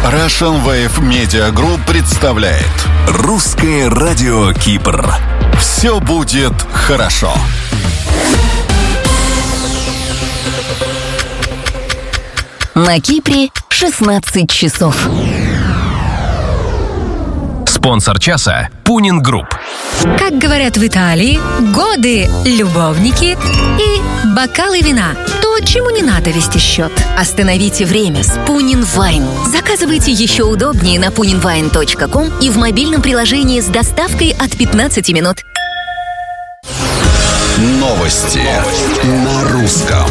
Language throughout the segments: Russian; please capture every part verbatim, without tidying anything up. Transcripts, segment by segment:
Russian Wave Media Group представляет Русское радио Кипр. Все будет хорошо. На Кипре шестнадцать часов. Спонсор часа – Пунин Групп. Как говорят в Италии, годы, любовники и бокалы вина. То, чему не надо вести счет. Остановите время с Пунин Вайн. Заказывайте еще удобнее на пунин вайн точка ком и в мобильном приложении с доставкой от пятнадцати минут. Новости на русском.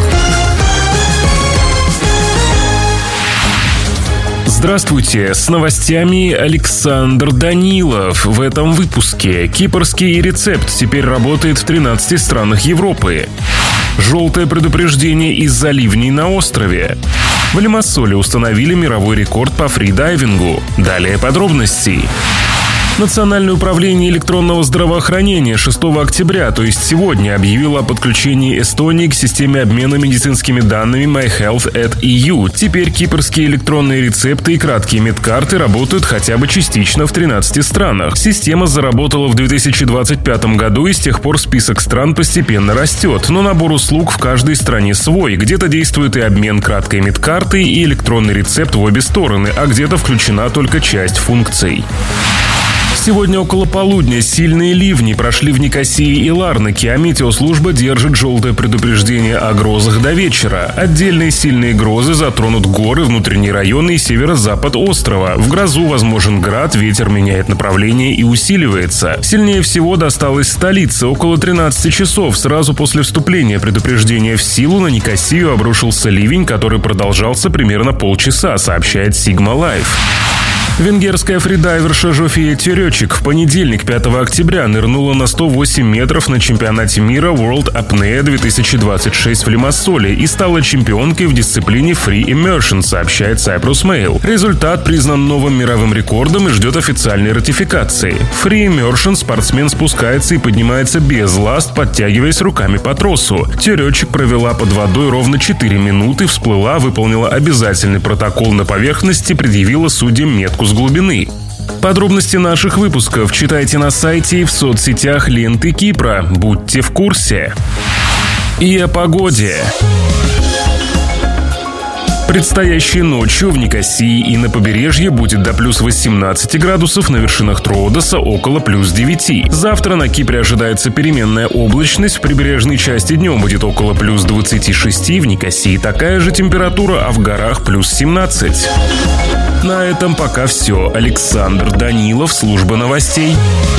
Здравствуйте, с новостями Александр Данилов. В этом выпуске кипрский рецепт теперь работает в тринадцати странах Европы. Желтое предупреждение из-за ливней на острове. В Лимассоле установили мировой рекорд по фридайвингу. Далее подробности. Национальное управление электронного здравоохранения шестого октября, то есть сегодня, объявило о подключении Эстонии к системе обмена медицинскими данными MyHealth at и ю. Теперь кипрские электронные рецепты и краткие медкарты работают хотя бы частично в тринадцати странах. Система заработала в две тысячи двадцать пятом году, и с тех пор список стран постепенно растет. Но набор услуг в каждой стране свой. Где-то действует и обмен краткой медкартой, и электронный рецепт в обе стороны, а где-то включена только часть функций. Сегодня около полудня сильные ливни прошли в Никосии и Ларнаке, а метеослужба держит желтое предупреждение о грозах до вечера. Отдельные сильные грозы затронут горы, внутренние районы и северо-запад острова. В грозу возможен град, ветер меняет направление и усиливается. Сильнее всего досталось столице. Около тринадцати часов сразу после вступления предупреждения в силу на Никосию обрушился ливень, который продолжался примерно полчаса, сообщает Sigma Life. Венгерская фридайверша Жофия Теречик в понедельник, пятого октября, нырнула на сто восемь метров на чемпионате мира World Apnea две тысячи двадцать шесть в Лимассоле и стала чемпионкой в дисциплине Free Immersion, сообщает Cyprus Mail. Результат признан новым мировым рекордом и ждет официальной ратификации. В Free Immersion спортсмен спускается и поднимается без ласт, подтягиваясь руками по тросу. Теречик провела под водой ровно четыре минуты, всплыла, выполнила обязательный протокол на поверхности, предъявила судьям метку с глубины. Подробности наших выпусков читайте на сайте и в соцсетях ленты Кипра. Будьте в курсе. И о погоде. Предстоящей ночью в Никосии и на побережье будет до плюс восемнадцати градусов, на вершинах Троодоса около плюс девяти. Завтра на Кипре ожидается переменная облачность, в прибрежной части днем будет около плюс двадцати шести, в Никосии такая же температура, а в горах плюс семнадцать. На этом пока все. Александр Данилов, служба новостей.